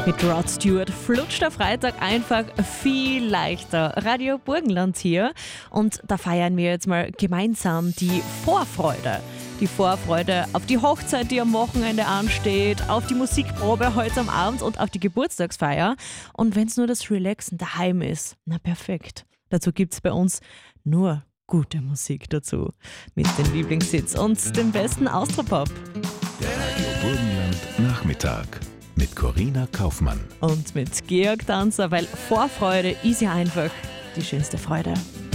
Mit Rod Stewart flutscht der Freitag einfach viel leichter. Radio Burgenland hier und da feiern wir jetzt mal gemeinsam die Vorfreude. Die Vorfreude auf die Hochzeit, die am Wochenende ansteht, auf die Musikprobe heute am Abend und auf die Geburtstagsfeier. Und wenn es nur das Relaxen daheim ist, na perfekt. Dazu gibt es bei uns nur gute Musik dazu. Mit den Lieblingshits und dem besten Austropop. Der Radio Burgenland Nachmittag mit Corina Kaufmann. Und mit Georg Danzer, weil Vorfreude ist ja einfach die schönste Freude.